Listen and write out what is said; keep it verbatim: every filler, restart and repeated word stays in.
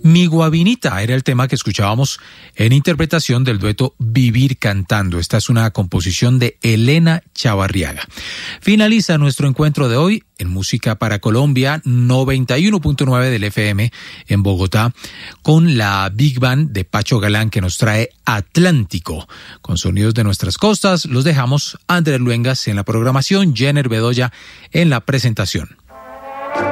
Mi Guavinita era el tema que escuchábamos en interpretación del dueto Vivir Cantando. Esta es una composición de Elena Chavarriaga. Finaliza nuestro encuentro de hoy en Música para Colombia noventa y uno punto nueve del F M en Bogotá con la Big Band de Pacho Galán que nos trae Atlántico. Con sonidos de nuestras costas los dejamos Andrés Luengas en la programación, Jenner Bedoya en la presentación.